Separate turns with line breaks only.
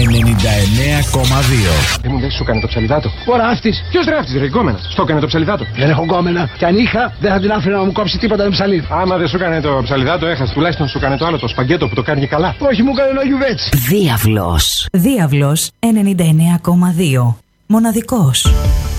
Μου δεν σου έκανε το ψαλιδάτο. Ωρα αυτής. Ποιος ράφτης ρε, γκόμενα. Στο έκανε το ψαλιδάτο.
Δεν έχω γκόμενα. Κι αν είχα, δεν θα την άφηνα να μου κόψει τίποτα με ψαλίδι.
Άμα δεν σου έκανε το ψαλιδάτο, έχασε. Τουλάχιστον σου έκανε το άλλο, το σπαγκέτο που το κάνει καλά.
Όχι, μου έκανε ένα γιουβέτσι.
Διάβλος 99,2. Μοναδικός.